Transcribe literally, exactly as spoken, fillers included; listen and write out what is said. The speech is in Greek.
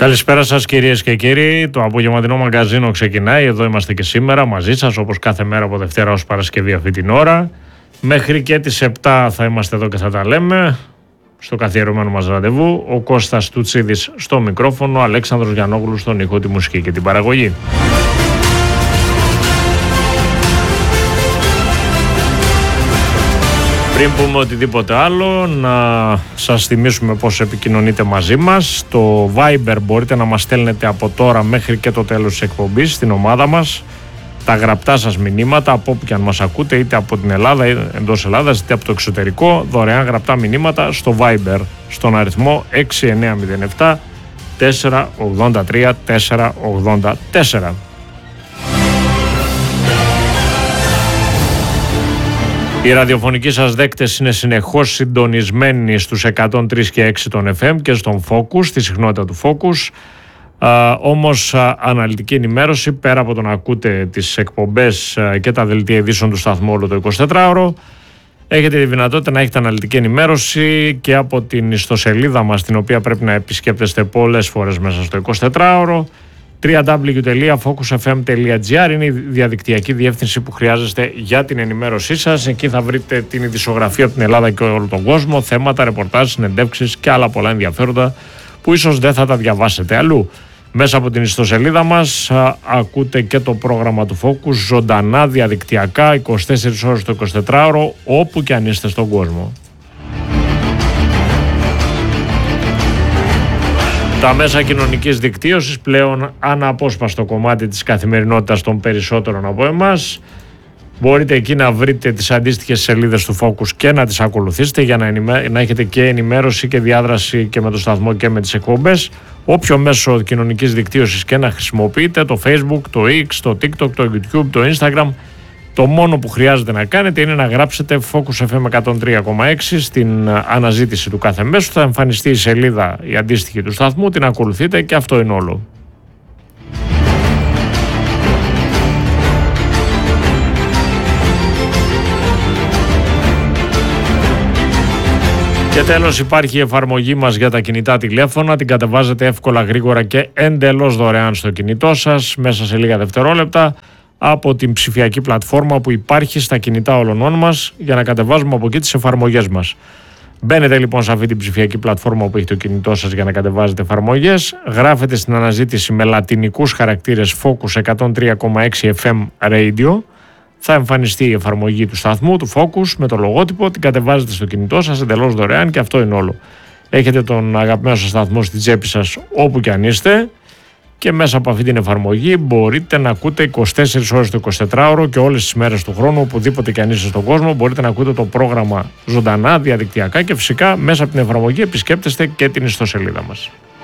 Καλησπέρα σας κυρίες και κύριοι. Το απογευματινό μαγκαζίνο ξεκινάει. Εδώ είμαστε και σήμερα μαζί σας, όπως κάθε μέρα από Δευτέρα ως Παρασκευή αυτή την ώρα. Μέχρι και τις επτά θα είμαστε εδώ και θα τα λέμε στο καθιερωμένο μας ραντεβού. Ο Κώστας Τουτσίδης στο μικρόφωνο, ο Αλέξανδρος Γιαννόγλου στον ήχο, τη μουσική και την παραγωγή. Πριν πούμε οτιδήποτε άλλο, να σας θυμίσουμε πώς επικοινωνείτε μαζί μας. Το Viber μπορείτε να μας στέλνετε από τώρα μέχρι και το τέλος της εκπομπής στην ομάδα μας τα γραπτά σας μηνύματα από όπου και αν μας ακούτε, είτε από την Ελλάδα, εντός Ελλάδας, είτε από το εξωτερικό, δωρεάν γραπτά μηνύματα στο Viber στον αριθμό έξι εννιά μηδέν επτά τέσσερα ογδόντα τρία τέσσερα ογδόντα τέσσερα. Οι ραδιοφωνικοί σας δέκτες είναι συνεχώς συντονισμένοι στους εκατόν τρία και έξι των εφ εμ και στον Focus, στη συχνότητα του Focus. Α, όμως α, αναλυτική ενημέρωση, πέρα από το να ακούτε τις εκπομπές α, και τα δελτία ειδήσεων του σταθμού όλο το εικοσιτετράωρο, έχετε τη δυνατότητα να έχετε αναλυτική ενημέρωση και από την ιστοσελίδα μας, την οποία πρέπει να επισκέπτεστε πολλές φορές μέσα στο εικοσιτετράωρο. double-u double-u double-u τελεία focus f m τελεία g r είναι η διαδικτυακή διεύθυνση που χρειάζεστε για την ενημέρωσή σας. Εκεί θα βρείτε την ειδησιογραφία από την Ελλάδα και όλο τον κόσμο, θέματα, ρεπορτάζ, συνεντεύξεις και άλλα πολλά ενδιαφέροντα που ίσως δεν θα τα διαβάσετε αλλού. Μέσα από την ιστοσελίδα μας α, ακούτε και το πρόγραμμα του Focus ζωντανά, διαδικτυακά, είκοσι τέσσερις ώρες το εικοσιτετράωρο, όπου και αν είστε στον κόσμο. Τα μέσα κοινωνικής δικτύωσης πλέον αναπόσπαστο κομμάτι της καθημερινότητας των περισσότερων από εμάς. Μπορείτε εκεί να βρείτε τις αντίστοιχες σελίδες του Focus και να τις ακολουθήσετε για να, ενημέ... να έχετε και ενημέρωση και διάδραση και με το σταθμό και με τις εκπομπές. Όποιο μέσο κοινωνικής δικτύωσης και να χρησιμοποιείτε, το Facebook, το X, το TikTok, το YouTube, το Instagram, το μόνο που χρειάζεται να κάνετε είναι να γράψετε Focus εφ εμ εκατόν τρία κόμμα έξι στην αναζήτηση του κάθε μέσου. Θα εμφανιστεί η σελίδα η αντίστοιχη του σταθμού, την ακολουθείτε και αυτό είναι όλο. Και τέλος, υπάρχει η εφαρμογή μας για τα κινητά τηλέφωνα. Την κατεβάζετε εύκολα, γρήγορα και εντελώς δωρεάν στο κινητό σας μέσα σε λίγα δευτερόλεπτα από την ψηφιακή πλατφόρμα που υπάρχει στα κινητά όλων μας για να κατεβάζουμε από εκεί τις εφαρμογές μας. Μπαίνετε λοιπόν σε αυτή την ψηφιακή πλατφόρμα που έχει το κινητό σας για να κατεβάζετε εφαρμογές. Γράφετε στην αναζήτηση με λατινικούς χαρακτήρες Focus εκατόν τρία κόμμα έξι εφ εμ Radio. Θα εμφανιστεί η εφαρμογή του σταθμού, του Focus, με το λογότυπο. Την κατεβάζετε στο κινητό σας εντελώς δωρεάν και αυτό είναι όλο. Έχετε τον αγαπημένο σας σταθμό στη τσέπη σας όπου και αν είστε. Και μέσα από αυτή την εφαρμογή μπορείτε να ακούτε είκοσι τέσσερις ώρες το εικοσιτετράωρο και όλες τις μέρες του χρόνου, οπουδήποτε και αν είστε στον κόσμο. Μπορείτε να ακούτε το πρόγραμμα ζωντανά, διαδικτυακά και φυσικά μέσα από την εφαρμογή επισκέπτεστε και την ιστοσελίδα μας.